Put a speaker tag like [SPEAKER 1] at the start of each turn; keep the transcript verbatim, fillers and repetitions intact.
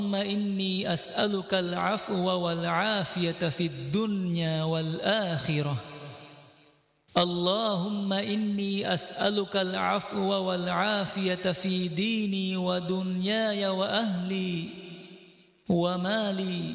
[SPEAKER 1] إني أسألك العفو والعافية في الدنيا والآخرة. اللهم إني أسألك العفو والعافية في ديني ودنياي وأهلي ومالي